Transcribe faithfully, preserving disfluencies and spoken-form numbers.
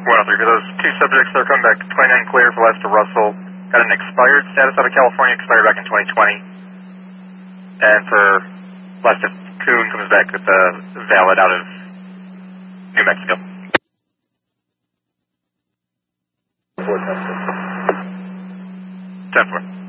one oh three, for those two subjects that are coming back, twenty-nine clear for Lester Russell, got an expired status out of California, expired back in twenty twenty. And for Lester Kuhn comes back with a valid out of New Mexico. ten four.